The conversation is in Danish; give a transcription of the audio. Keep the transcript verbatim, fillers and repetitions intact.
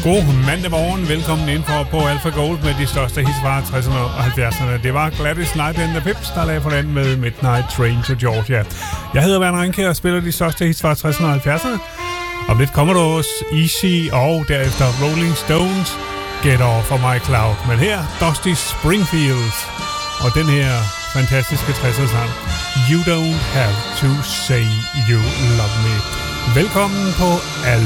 God mandag morgen. Velkommen indenfor på Alpha Gold med de største hits fra tresserne og halvfjerdserne. Det var Gladys Knight and the Pips, der lagde for den med Midnight Train to Georgia. Jeg hedder Werner Rinke og spiller de største hits fra tresserne og halvfjerdserne. Om lidt kommer der også Easy og derefter Rolling Stones Get Off of My Cloud. Men her Dusty Springfield og den her fantastiske tresser sang You Don't Have to Say You Love Me. Velkommen på Alpha.